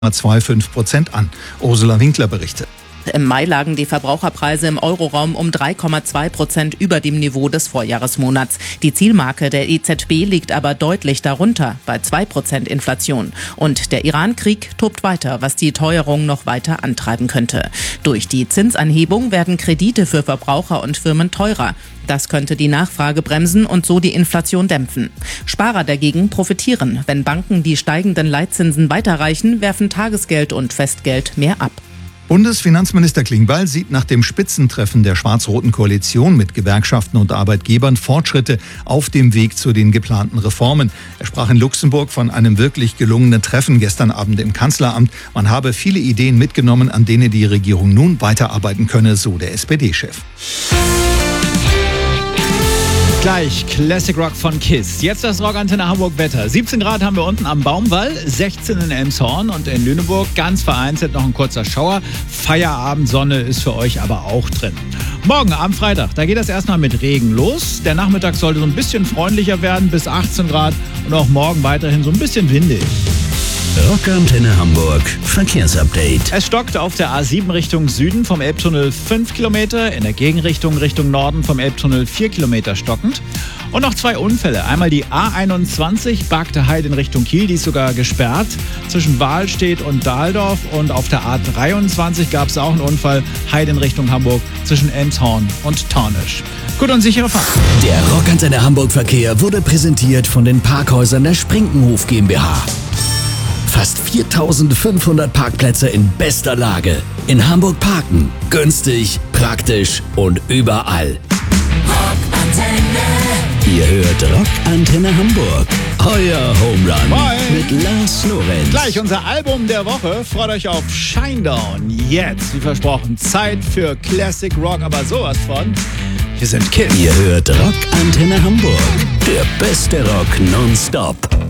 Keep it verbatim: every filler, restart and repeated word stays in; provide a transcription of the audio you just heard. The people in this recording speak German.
Komma fünfundzwanzig Prozent an. Ursula Winkler berichtet. Im Mai lagen die Verbraucherpreise im Euroraum um drei Komma zwei Prozent über dem Niveau des Vorjahresmonats. Die Zielmarke der E Z B liegt aber deutlich darunter, bei zwei Prozent Inflation. Und der Iran-Krieg tobt weiter, was die Teuerung noch weiter antreiben könnte. Durch die Zinsanhebung werden Kredite für Verbraucher und Firmen teurer. Das könnte die Nachfrage bremsen und so die Inflation dämpfen. Sparer dagegen profitieren. Wenn Banken die steigenden Leitzinsen weiterreichen, werfen Tagesgeld und Festgeld mehr ab. Bundesfinanzminister Klingbeil sieht nach dem Spitzentreffen der schwarz-roten Koalition mit Gewerkschaften und Arbeitgebern Fortschritte auf dem Weg zu den geplanten Reformen. Er sprach in Luxemburg von einem wirklich gelungenen Treffen gestern Abend im Kanzleramt. Man habe viele Ideen mitgenommen, an denen die Regierung nun weiterarbeiten könne, so der S P D-Chef. Gleich Classic Rock von KISS. Jetzt das Rockantenne Hamburg Wetter. siebzehn Grad haben wir unten am Baumwall, sechzehn in Elmshorn und in Lüneburg ganz vereinzelt noch ein kurzer Schauer. Feierabendsonne ist für euch aber auch drin. Morgen am Freitag, da geht das erstmal mit Regen los. Der Nachmittag sollte so ein bisschen freundlicher werden, bis achtzehn Grad und auch morgen weiterhin so ein bisschen windig. Rockantenne Hamburg Verkehrsupdate. Es stockt auf der A sieben Richtung Süden vom Elbtunnel fünf Kilometer, in der Gegenrichtung Richtung Norden vom Elbtunnel vier Kilometer stockend. Und noch zwei Unfälle. Einmal die A einundzwanzig, Bargte Heide in Richtung Kiel, die ist sogar gesperrt, zwischen Wahlstedt und Dahldorf. Und auf der A dreiundzwanzig gab es auch einen Unfall, Heide in Richtung Hamburg, zwischen Elmshorn und Tornisch. Gut und sichere Fahrt. Der Rockantenne Hamburg Verkehr wurde präsentiert von den Parkhäusern der Sprinkenhof GmbH. Fast viertausendfünfhundert Parkplätze in bester Lage. In Hamburg parken. Günstig, praktisch und überall. Rockantenne. Ihr hört Rockantenne Hamburg. Euer Home Run. Moin. Mit Lars Lorenz. Gleich unser Album der Woche. Freut euch auf Shinedown. Jetzt, wie versprochen, Zeit für Classic Rock, aber sowas von. Wir sind KISS. Ihr hört Rockantenne Hamburg. Der beste Rock nonstop.